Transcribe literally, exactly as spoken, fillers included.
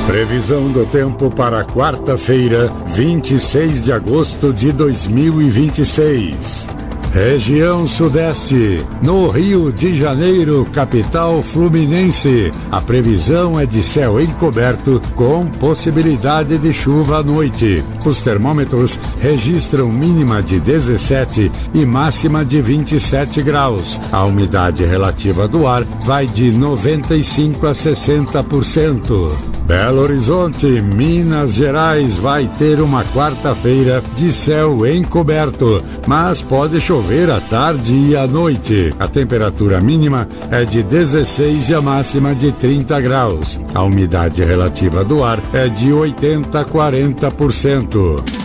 Previsão do tempo para quarta-feira, vinte e seis de agosto de dois mil e vinte e seis. Região Sudeste, no Rio de Janeiro, capital fluminense. A previsão é de céu encoberto com possibilidade de chuva à noite. Os termômetros registram mínima de dezessete e máxima de vinte e sete graus. A umidade relativa do ar vai de noventa e cinco a sessenta por cento. Belo Horizonte, Minas Gerais, vai ter uma quarta-feira de céu encoberto, mas pode chover à tarde e à noite. A temperatura mínima é de dezesseis e a máxima de trinta graus. A umidade relativa do ar é de oitenta a quarenta por cento.